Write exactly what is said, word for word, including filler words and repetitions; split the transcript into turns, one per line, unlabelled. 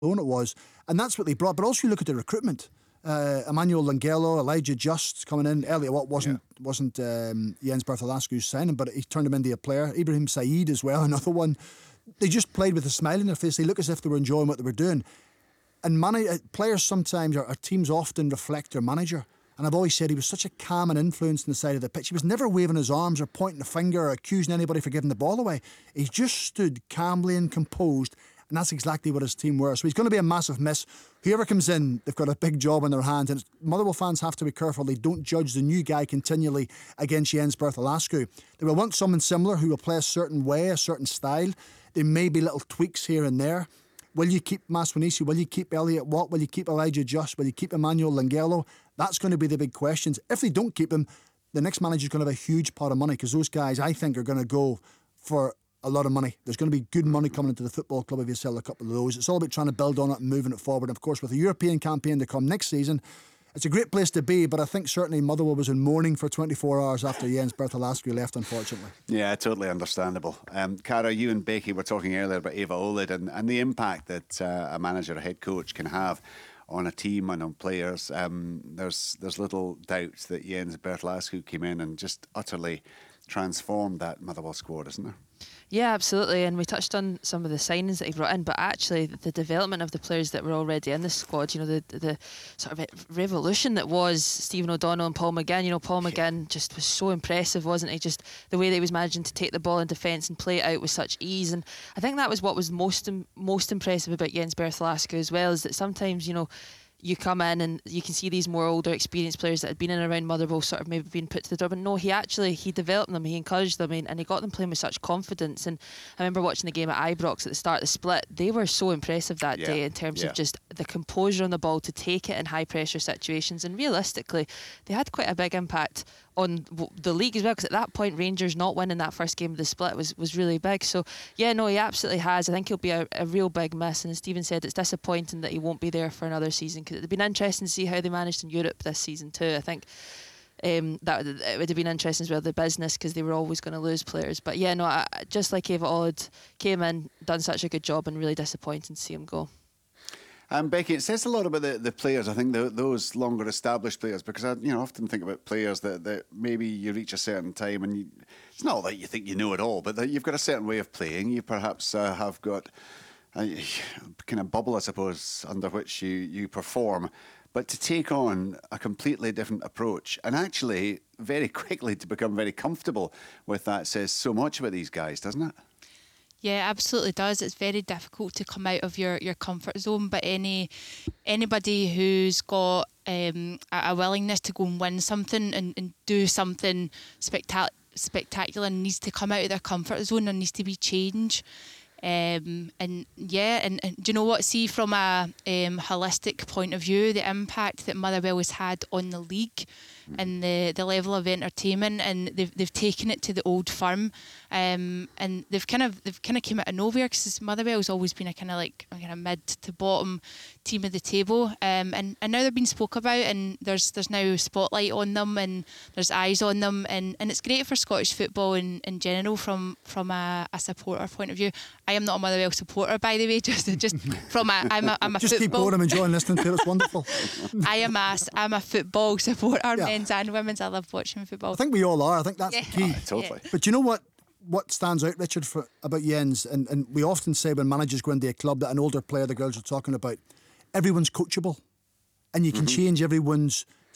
it was. And that's what they brought. But also you look at the recruitment. Uh, Emmanuel Langelo, Elijah Just coming in. Elliot Watt wasn't yeah. wasn't um, Jens Bertholascu's signing, but he turned him into a player. Ibrahim Saeed as well, another one. They just played with a smile on their face. They look as if they were enjoying what they were doing. And man- players sometimes, or, or teams often reflect their manager. And I've always said he was such a calming influence on the side of the pitch. He was never waving his arms or pointing a finger or accusing anybody for giving the ball away. He just stood calmly and composed, and that's exactly what his team were. So he's going to be a massive miss. Whoever comes in, they've got a big job in their hands. And Motherwell fans have to be careful. They don't judge the new guy continually against Jens Bertholascu. They will want someone similar who will play a certain way, a certain style. There may be little tweaks here and there. Will you keep Maswanisi? Will you keep Elliot Watt? Will you keep Elijah Just? Will you keep Emmanuel Langelo? That's going to be the big questions. If they don't keep him, the next manager's going to have a huge pot of money, because those guys, I think, are going to go for a lot of money. There's going to be good money coming into the football club if you sell a couple of those. It's all about trying to build on it and moving it forward. And of course, with the European campaign to come next season, it's a great place to be, but I think certainly Motherwell was in mourning for twenty-four hours after Jens Bertholascu left, unfortunately.
Yeah, totally understandable. Um, Cara, you and Becky were talking earlier about Eva Olid and, and the impact that uh, a manager, a head coach can have on a team and on players. Um, there's there's little doubt that Jens Bertholascu came in and just utterly transformed that Motherwell squad, isn't there?
Yeah, absolutely. And we touched on some of the signings that he brought in, but actually the development of the players that were already in the squad, you know, the the sort of revolution that was Stephen O'Donnell and Paul McGinn. You know, Paul McGinn just was so impressive, wasn't he? Just the way that he was managing to take the ball in defence and play it out with such ease. And I think that was what was most most impressive about Jens Bertholascu as well, is that sometimes, you know, you come in and you can see these more older experienced players that had been in and around Motherwell sort of maybe being put to the door, but no, he actually he developed them, he encouraged them, and he got them playing with such confidence. And I remember watching the game at Ibrox at the start of the split. They were so impressive that
yeah.
day in terms
yeah.
of just the composure on the ball to take it in high pressure situations, and realistically they had quite a big impact on the league as well, because at that point Rangers not winning that first game of the split was, was really big. So yeah, no, he absolutely has. I think he'll be a, a real big miss, and as Stephen said, it's disappointing that he won't be there for another season, because it'd been interesting to see how they managed in Europe this season too. I think um, that it would have been interesting as well, the business, because they were always going to lose players. But yeah, no, I, just like Eva Olid came in, done such a good job, and really disappointing to see him go.
Um, Becky, it says a lot about the, the players, I think, the, those longer established players, because I you know often think about players that, that maybe you reach a certain time and you, it's not that you think you know it all, but that you've got a certain way of playing. You perhaps uh, have got a kind of bubble, I suppose, under which you, you perform. But to take on a completely different approach and actually very quickly to become very comfortable with that says so much about these guys, doesn't it?
Yeah, absolutely does. It's very difficult to come out of your, your comfort zone, but any anybody who's got um, a, a willingness to go and win something and, and do something spectac- spectacular needs to come out of their comfort zone. There needs to be change. Um, and yeah, and, and do you know what? See, from a um, holistic point of view, the impact that Motherwell has had on the league and the, the level of entertainment, and they've they've taken it to the old firm, um, and they've kind of they've kind of came out of nowhere, because Motherwell's always been a kind of like a kind of mid to bottom team of the table, um, and and now they're being spoke about, and there's there's now spotlight on them, and there's eyes on them, and, and it's great for Scottish football in, in general from from a, a supporter point of view. I am not a Motherwell supporter, by the way, just just from a I'm a I'm a
just
football.
keep going. I'm enjoying listening to it. It's wonderful.
I am a I'm a football supporter,
Yeah.
men's and women's. I love watching football.
I think we all are. I think that's
Yeah.
the key.
Oh, totally.
Yeah.
But you know what? What stands out, Richard, for, about Jens, and, and we often say when managers go into a club that an older player the girls are talking about, everyone's coachable, and you can mm-hmm. change everyone's